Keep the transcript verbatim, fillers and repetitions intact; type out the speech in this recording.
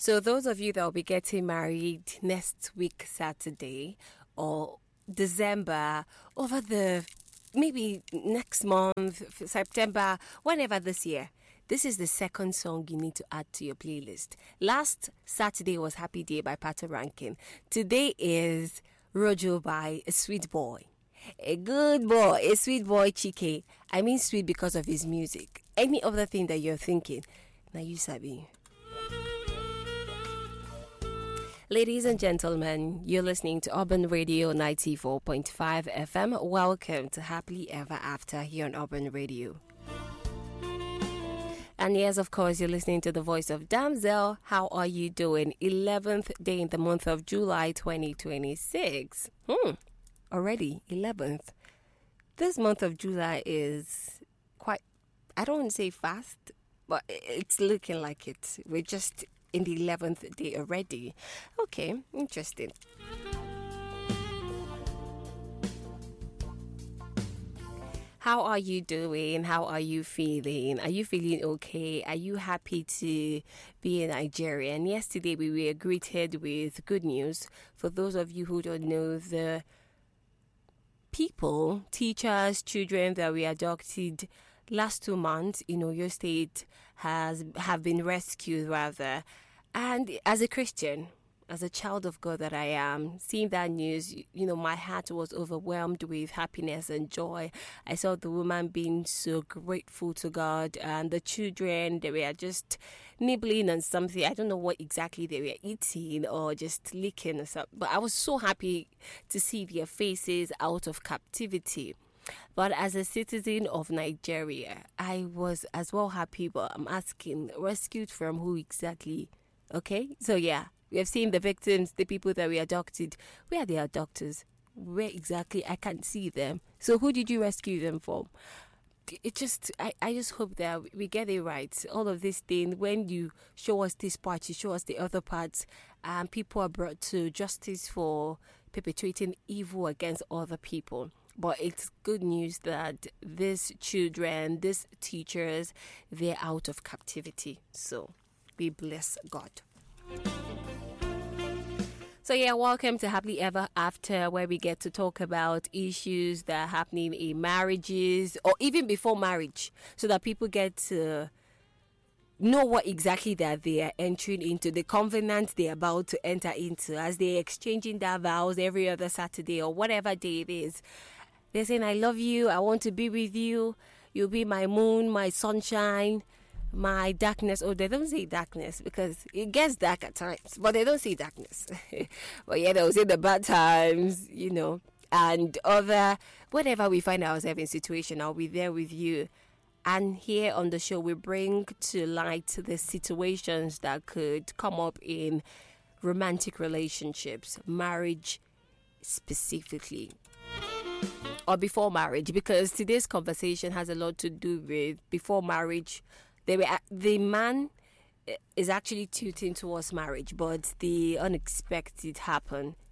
So those of you that will be getting married next week Saturday or December, over the maybe next month, September, whenever this year, this is the second song you need to add to your playlist. Last Saturday was Happy Day by Pato Rankin. Today is Rojo by A Sweet Boy. A good boy, a sweet boy, Chike. I mean sweet because of his music. Any other thing that you're thinking, now you sabi. Ladies and gentlemen, you're listening to Urban Radio ninety-four point five F M. Welcome to Happily Ever After here on Urban Radio. And yes, of course, you're listening to the voice of Damsel. How are you doing? eleventh day in the month of July twenty twenty-six. Hmm, already eleventh. This month of July is quite, I don't want to say fast, but it's looking like it. We're just in the eleventh day already. Okay, interesting. How are you doing? How are you feeling? Are you feeling okay? Are you happy to be in Nigeria? And yesterday we were greeted with good news. For those of you who don't know, the people, teachers, children that we adopted last two months in Oyo State has have been rescued rather. And as a Christian, as a child of God that I am, seeing that news, you know, my heart was overwhelmed with happiness and joy. I saw the woman being so grateful to God, and the children, they were just nibbling on something. I don't know what exactly they were eating or just licking or something, but I was so happy to see their faces out of captivity. But as a citizen of Nigeria, I was as well happy, but I'm asking, rescued from who exactly? Okay, so yeah, we have seen the victims, the people that we adopted. Where are their doctors? Where exactly? I can't see them. So who did you rescue them from? It just, I, I just hope that we get it right. All of this thing, when you show us this part, you show us the other parts, and people are brought to justice for perpetrating evil against other people. But it's good news that these children, these teachers, they're out of captivity. So we bless God. So yeah, welcome to Happily Ever After, where we get to talk about issues that are happening in marriages or even before marriage, so that people get to know what exactly that they are entering into, the covenant they're about to enter into, as they're exchanging their vows every other Saturday or whatever day it is. They're saying, I love you, I want to be with you, you'll be my moon, my sunshine, my darkness. Oh, they don't say darkness because it gets dark at times, but they don't say darkness. But yeah, they'll say the bad times, you know, and other, whatever we find ourselves in situation, I'll be there with you. And here on the show, we bring to light the situations that could come up in romantic relationships, marriage specifically, or before marriage, because today's conversation has a lot to do with before marriage. They were, the man is actually tilting towards marriage, but the unexpected happened.